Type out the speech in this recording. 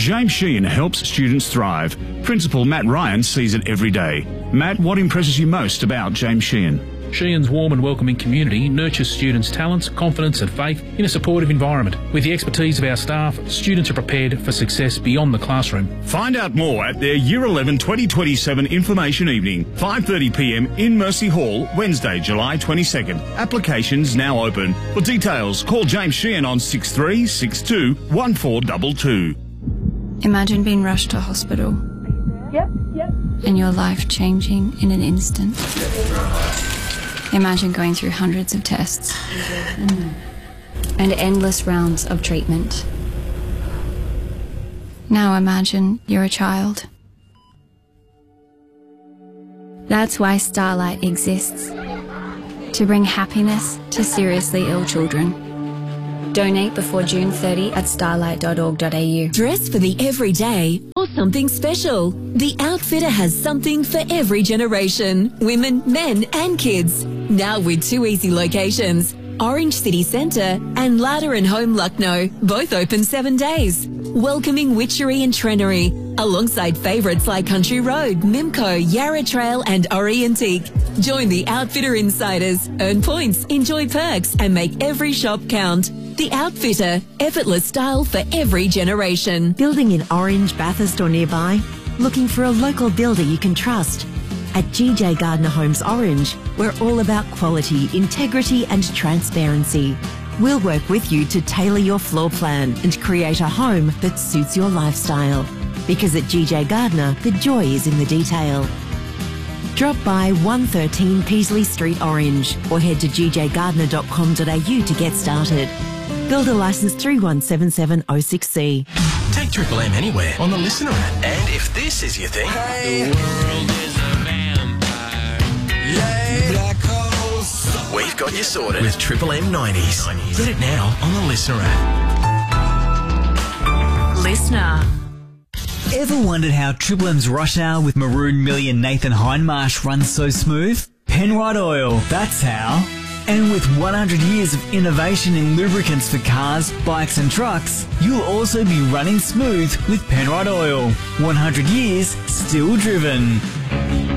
James Sheehan helps students thrive. Principal Matt Ryan sees it every day. Matt, what impresses you most about James Sheehan? Sheehan's warm and welcoming community nurtures students' talents, confidence and faith in a supportive environment. With the expertise of our staff, students are prepared for success beyond the classroom. Find out more at their Year 11 2027 Information Evening, 5:30pm in Mercy Hall, Wednesday, July 22nd. Applications now open. For details, call James Sheehan on 6362 1422. Imagine being rushed to hospital. Yep. And your life changing in an instant. Imagine going through hundreds of tests and endless rounds of treatment. Now imagine you're a child. That's why Starlight exists, to bring happiness to seriously ill children. Donate before June 30 at starlight.org.au. Dress for the everyday or something special. The Outfitter has something for every generation. Women, men and kids. Now with 2 easy locations. Orange City Centre and Ladder and Home Lucknow. Both open 7 days. Welcoming Witchery and Trenery. Alongside favourites like Country Road, Mimco, Yarra Trail and Ori Antique. Join the Outfitter Insiders. Earn points, enjoy perks and make every shop count. The Outfitter, effortless style for every generation. Building in Orange, Bathurst or nearby? Looking for a local builder you can trust? At GJ Gardner Homes Orange, we're all about quality, integrity and transparency. We'll work with you to tailor your floor plan and create a home that suits your lifestyle. Because at GJ Gardner, the joy is in the detail. Drop by 113 Peasley Street Orange or head to gjgardner.com.au to get started. Builder licence 3177060. Take Triple M anywhere on the Listener app. And if this is your thing... Hey. The world is a vampire. Yeah. Black holes. We've got you sorted with Triple M 90s. Get it now on the Listener app. Listener. Ever wondered how Triple M's rush hour with Maroon Millie and Nathan Hindmarsh runs so smooth? Penrite Oil, that's how. And with 100 years of innovation in lubricants for cars, bikes and trucks, you'll also be running smooth with Penrite Oil. 100 years, still driven.